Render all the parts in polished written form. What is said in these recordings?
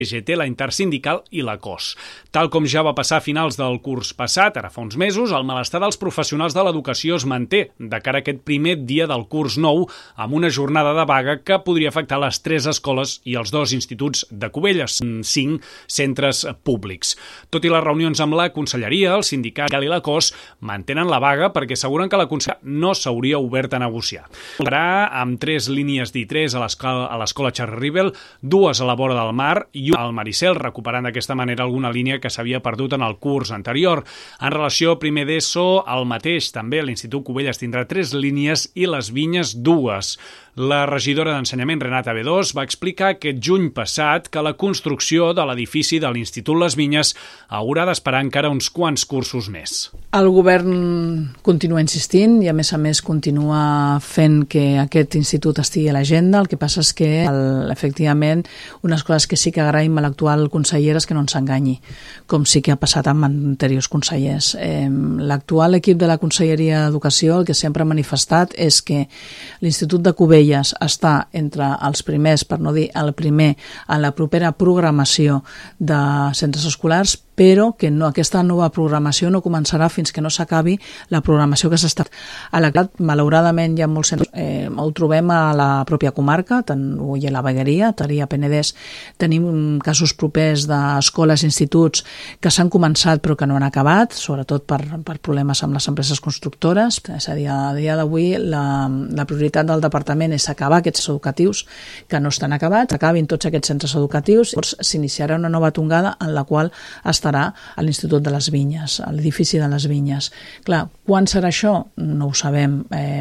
CGT, la Intersindical i la COS. Tal com ja va passar a finals del curs passat, ara fa uns mesos, el malestar dels professionals de l'educació es manté de cara a aquest primer dia del curs nou amb una jornada de vaga que podria afectar les 3 escoles i els 2 instituts de Cubelles, 5 centres públics. Tot i les reunions amb la Conselleria, el sindicat i la COS mantenen la vaga perquè asseguren que la Conselleria no s'hauria obert a negociar. Farà amb 3 línies d'I3 a l'escola Charles Rivel, 2 a la vora del mar i al Maricel, recuperant d'aquesta manera alguna línia que s'havia perdut en el curs anterior. En relació a primer d'ESO, el mateix, també l'Institut Cubelles tindrà 3 línies i les Vinyes 2. La regidora d'Ensenyament, Renata Bedós, va explicar aquest juny passat que la construcció de l'edifici de l'Institut Les Vinyes haurà d'esperar encara uns quants cursos més. El govern continua insistint i, a més continua fent que aquest institut estigui a l'agenda. El que passa és que, efectivament, unes coses que sí que agraïm a l'actual consellera és que no ens enganyi, com sí que ha passat amb anteriors consellers. L'actual equip de la Conselleria d'Educació el que sempre ha manifestat és que l'Institut de Cubelles està entre els primers, per no dir el primer, en la propera programació de centres escolars, però que aquesta nova programació no començarà fins que no s'acabi la programació que s'ha estat. A malauradament, hi ha molts centres, ho trobem a la pròpia comarca, tant a la Vegueria, tant a Penedès, tenim casos propers d'escoles i instituts que s'han començat però que no han acabat, sobretot per problemes amb les empreses constructores. És a dir, a dia d'avui la prioritat del departament és acabar aquests educatius que no estan acabats, acabin tots aquests centres educatius, llavors s'iniciarà una nova tongada en la qual estarà a l'Institut de les Vinyes, a l'edifici de les Vinyes. Clar, quan serà això? No ho sabem.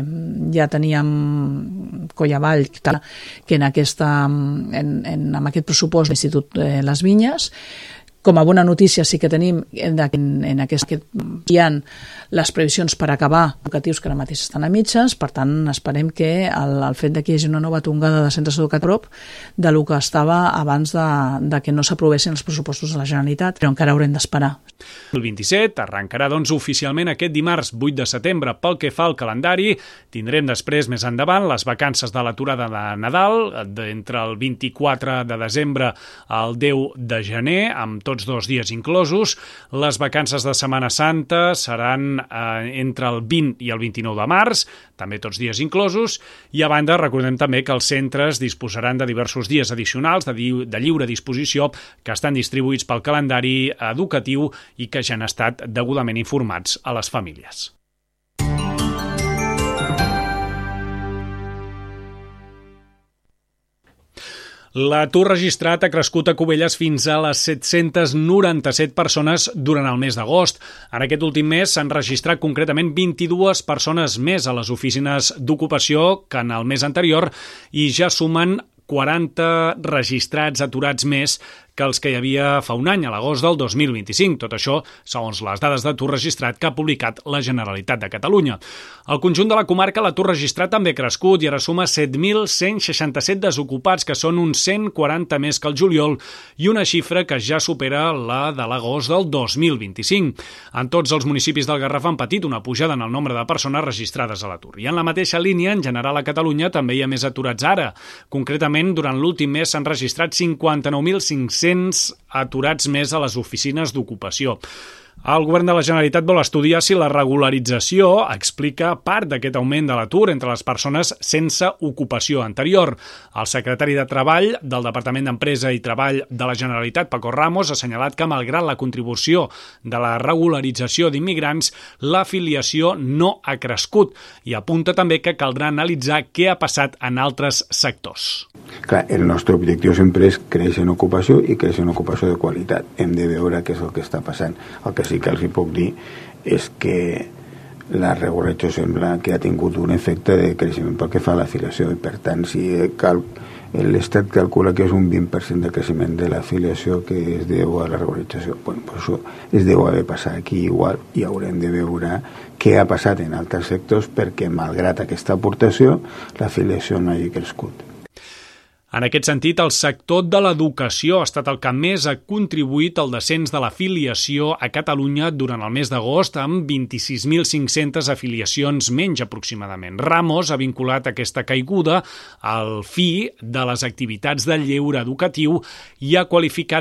Ja teníem coll avall que amb aquest pressupost de l'Institut de les Vinyes. Com a bona notícia sí que tenim en aquest hi ha les previsions per acabar educatius que ara mateix estan a mitges, per tant esperem que el fet que hi hagi una nova tongada de centres educatius de lo que estava abans de que no s'aprovessin els pressupostos de la Generalitat, però encara haurem d'esperar. El 27 arrencarà doncs oficialment aquest dimarts 8 de setembre. Pel que fa al calendari, tindrem després més endavant les vacances de l'aturada de Nadal, entre el 24 de desembre al 10 de gener, amb tots 2 dies inclosos. Les vacances de Setmana Santa seran entre el 20 i el 29 de març, també tots dies inclosos, i a banda recordem també que els centres disposaran de diversos dies addicionals de lliure disposició que estan distribuïts pel calendari educatiu i que ja han estat degudament informats a les famílies. L'atur registrat ha crescut a Cubelles fins a les 797 persones durant el mes d'agost. En aquest últim mes s'han registrat concretament 22 persones més a les oficines d'ocupació que en el mes anterior i ja sumen 40 registrats aturats més que els que hi havia fa un any, a l'agost del 2025. Tot això segons les dades d'atur registrat que ha publicat la Generalitat de Catalunya. Al conjunt de la comarca l'atur registrat també ha crescut i ara suma 7.167 desocupats, que són uns 140 més que el juliol i una xifra que ja supera la de l'agost del 2025. En tots els municipis del Garraf han patit una pujada en el nombre de persones registrades a l'atur. I en la mateixa línia, en general a Catalunya, també hi ha més aturats ara. Concretament, durant l'últim mes s'han registrat 59.500 aturats més a les oficines d'ocupació. El govern de la Generalitat vol estudiar si la regularització explica part d'aquest augment de l'atur entre les persones sense ocupació anterior. El secretari de Treball del Departament d'Empresa i Treball de la Generalitat, Paco Ramos, ha assenyalat que malgrat la contribució de la regularització d'immigrants, l'afiliació no ha crescut i apunta també que caldrà analitzar què ha passat en altres sectors. Clar, el nostre objectiu sempre és créixer en ocupació i créixer en ocupació de qualitat. Hem de veure què és el que està passant. El que sí que els hi puc dir és que la regularització sembla que ha tingut un efecte de creixement pel que fa a l'afiliació i per tant si l'Estat calcula que és un 20% de creixement de l'afiliació que es deu a la regularització, bueno, pues això es deu haver passat aquí igual i haurem de veure què ha passat en altres sectors perquè malgrat aquesta aportació l'afiliació no hagi crescut. En aquest sentit, el sector de l'educació ha estat el que més ha contribuït al descens de l'afiliació a Catalunya durant el mes d'agost, amb 26.500 afiliacions menys aproximadament. Ramos ha vinculat aquesta caiguda al fi de les activitats de lleure educatiu i ha qualificat